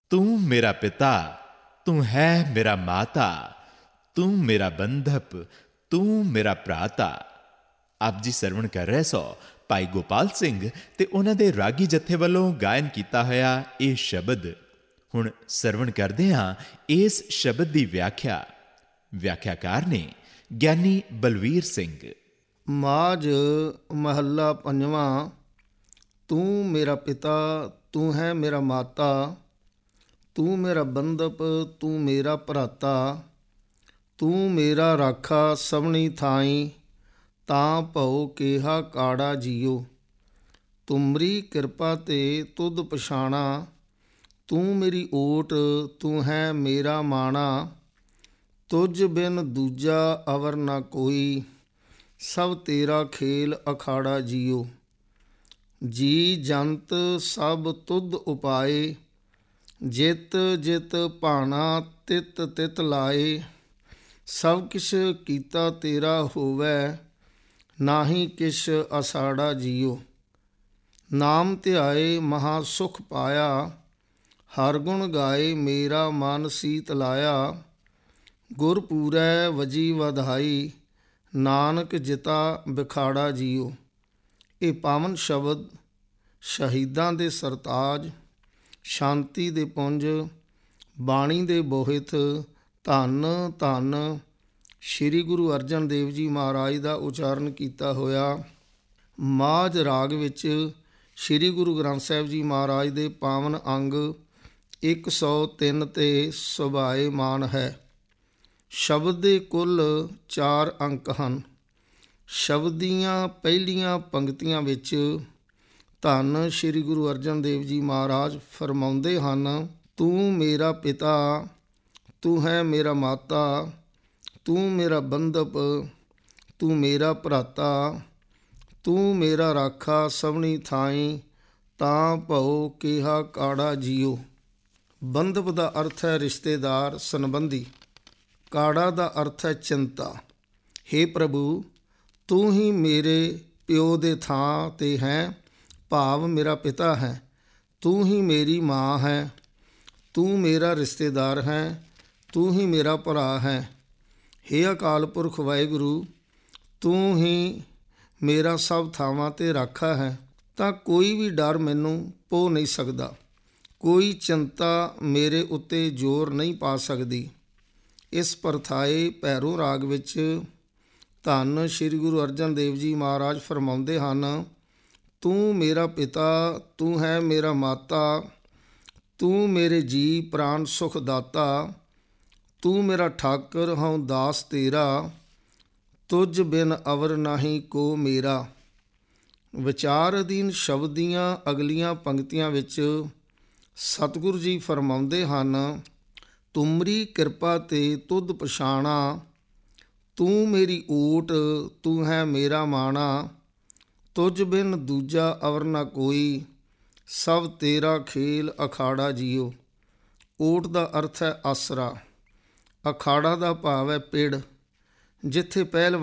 ਤੂੰ ਮੇਰਾ ਪਿਤਾ, ਤੂੰ ਹੈ ਮੇਰਾ ਮਾਤਾ, ਤੂੰ ਮੇਰਾ ਬੰਧਪ, ਤੂੰ ਮੇਰਾ ਭਰਾਤਾ। ਆਪ ਜੀ ਸਰਵਣ ਕਰ ਰਹੇ ਸੋ ਭਾਈ ਗੋਪਾਲ ਸਿੰਘ ਤੇ ਉਹਨਾਂ ਦੇ ਰਾਗੀ ਜਥੇ ਵੱਲੋਂ ਗਾਇਨ ਕੀਤਾ ਹੋਇਆ ਇਹ ਸ਼ਬਦ। ਹੁਣ ਸਰਵਣ ਕਰਦੇ ਹਾਂ ਇਸ ਸ਼ਬਦ ਦੀ ਵਿਆਖਿਆ। ਵਿਆਖਿਆਕਾਰ ਨੇ ਗਿਆਨੀ ਬਲਵੀਰ ਸਿੰਘ। ਮਾਝ ਮਹੱਲਾ ਪੰਜਵਾਂ। ਤੂੰ ਮੇਰਾ ਪਿਤਾ, ਤੂੰ ਹੈ ਮੇਰਾ ਮਾਤਾ, ਤੂੰ ਮੇਰਾ ਬੰਧਪ, ਤੂੰ ਮੇਰਾ ਭਰਾਤਾ, ਤੂੰ ਮੇਰਾ ਰਾਖਾ ਸਭਨੀ ਥਾਈ, ਤਾਂ ਭਉ ਕੇਹਾ ਕਾੜਾ ਜੀਓ। ਤੁਮਰੀ ਕਿਰਪਾ ਤੇ ਤੁਧ ਪਛਾਣਾ, ਤੂੰ ਮੇਰੀ ਓਟ, ਤੂੰ ਹੈ ਮੇਰਾ ਮਾਣਾ। ਤੁਝ ਬਿਨ ਦੂਜਾ ਅਵਰ ਨਾ ਕੋਈ, ਸਭ ਤੇਰਾ ਖੇਲ ਅਖਾੜਾ ਜੀਓ। ਜੀ ਜੰਤ ਸਭ ਤੁਧ ਉਪਾਏ, ਜਿਤ ਜਿਤ ਭਾਣਾ ਤਿਤ ਤਿਤ ਲਾਏ। ਸਭ ਕਿਛ ਕੀਤਾ ਤੇਰਾ ਹੋਵੈ, ਨਾਹੀ ਕਿਛ ਅਸਾੜਾ ਜੀਓ। ਨਾਮ ਧਿਆਏ ਮਹਾ ਸੁਖ ਪਾਇਆ, ਹਰ ਗੁਣ ਗਾਏ ਮੇਰਾ ਮਨ ਸੀਤ ਲਾਇਆ। ਗੁਰ ਪੂਰੈ ਵਜੀ ਵਧਾਈ, ਨਾਨਕ ਜਿਤਾ ਬਿਖਾੜਾ ਜੀਓ। ਇਹ ਪਾਵਨ ਸ਼ਬਦ ਸ਼ਹੀਦਾਂ ਦੇ ਸਰਤਾਜ, ਸ਼ਾਂਤੀ ਦੇ ਪੁੰਜ, ਬਾਣੀ ਦੇ ਬੋਹਿਤ, ਧੰਨ ਧੰਨ ਸ਼੍ਰੀ ਗੁਰੂ ਅਰਜਨ ਦੇਵ ਜੀ ਮਹਾਰਾਜ ਦਾ ਉਚਾਰਨ ਕੀਤਾ ਹੋਇਆ ਮਾਝ ਰਾਗ ਵਿੱਚ ਸ਼੍ਰੀ ਗੁਰੂ ਗ੍ਰੰਥ ਸਾਹਿਬ ਜੀ ਮਹਾਰਾਜ ਦੇ ਪਾਵਨ ਅੰਗ 103 ਤੇ ਸੁਭਾਏਮਾਨ ਹੈ। ਸ਼ਬਦ ਦੇ ਕੁੱਲ 4 ਅੰਕ ਹਨ। ਸ਼ਬਦ ਦੀਆਂ ਪਹਿਲੀਆਂ ਪੰਕਤੀਆਂ ਵਿੱਚ ਧੰਨ ਸ਼੍ਰੀ ਗੁਰੂ ਅਰਜਨ ਦੇਵ ਜੀ ਮਹਾਰਾਜ ਫਰਮਾਉਂਦੇ ਹਨ, ਤੂੰ ਮੇਰਾ ਪਿਤਾ, ਤੂੰ ਹੈ ਮੇਰਾ ਮਾਤਾ, ਤੂੰ ਮੇਰਾ ਬੰਧਪ, ਤੂੰ ਮੇਰਾ ਭਰਾਤਾ, ਤੂੰ ਮੇਰਾ ਰਾਖਾ ਸਭਨੀ ਥਾਈ, ਤਾਂ ਭਉ ਕੇਹਾ ਕਾੜਾ ਜੀਓ। ਬੰਧਪ ਦਾ ਅਰਥ ਹੈ ਰਿਸ਼ਤੇਦਾਰ, ਸੰਬੰਧੀ। ਕਾੜਾ ਦਾ ਅਰਥ ਹੈ ਚਿੰਤਾ। ਹੇ ਪ੍ਰਭੂ, ਤੂੰ ਹੀ ਮੇਰੇ ਪਿਓ ਦੇ ਥਾਂ 'ਤੇ ਹੈ, ਭਾਵ ਮੇਰਾ ਪਿਤਾ ਹੈ। ਤੂੰ ਹੀ ਮੇਰੀ ਮਾਂ ਹੈ, ਤੂੰ ਮੇਰਾ ਰਿਸ਼ਤੇਦਾਰ ਹੈ, ਤੂੰ ਹੀ ਮੇਰਾ ਭਰਾ ਹੈ। ਹੇ ਅਕਾਲ ਪੁਰਖ ਵਾਹਿਗੁਰੂ, ਤੂੰ ਹੀ ਮੇਰਾ ਸਭ ਥਾਵਾਂ 'ਤੇ ਰਾਖਾ ਹੈ, ਤਾਂ ਕੋਈ ਵੀ ਡਰ ਮੈਨੂੰ ਪੋ ਨਹੀਂ ਸਕਦਾ, ਕੋਈ ਚਿੰਤਾ ਮੇਰੇ ਉੱਤੇ ਜ਼ੋਰ ਨਹੀਂ ਪਾ ਸਕਦੀ। ਇਸ ਪਰਥਾਏ ਭੈਰੋ ਰਾਗ ਵਿੱਚ ਧੰਨ ਸ਼੍ਰੀ ਗੁਰੂ ਅਰਜਨ ਦੇਵ ਜੀ ਮਹਾਰਾਜ ਫਰਮਾਉਂਦੇ ਹਨ, ਤੂੰ ਮੇਰਾ ਪਿਤਾ, ਤੂੰ ਹੈ ਮੇਰਾ ਮਾਤਾ, ਤੂੰ ਮੇਰੇ ਜੀ ਪ੍ਰਾਣ ਸੁਖ ਦਾਤਾ, ਤੂੰ ਮੇਰਾ ਠਾਕਰ ਹਉ ਦਾਸ ਤੇਰਾ, ਤੁਝ ਬਿਨ ਅਵਰ ਨਾਹੀ ਕੋ ਮੇਰਾ। ਵਿਚਾਰ ਅਧੀਨ ਸ਼ਬਦ ਦੀਆਂ ਅਗਲੀਆਂ ਪੰਕਤੀਆਂ ਵਿੱਚ ਸਤਿਗੁਰੂ ਜੀ ਫਰਮਾਉਂਦੇ ਹਨ, ਤੁਮਰੀ ਕਿਰਪਾ ਤੇ ਤੁਧ ਪਛਾਣਾ, ਤੂੰ ਮੇਰੀ ਓਟ, ਤੂੰ ਹੈ ਮੇਰਾ ਮਾਣਾ। ਤੁਝ ਬਿਨ ਦੂਜਾ ਅਵਰ ਨਾ ਕੋਈ, ਸਭ ਤੇਰਾ ਖੇਲ ਅਖਾੜਾ ਜੀਓ। ਓਟ ਦਾ ਅਰਥ ਹੈ ਆਸਰਾ। ਅਖਾੜਾ ਦਾ ਭਾਵ ਹੈ ਪਿੜ, ਜਿੱਥੇ ਪਹਿਲਵਾਨ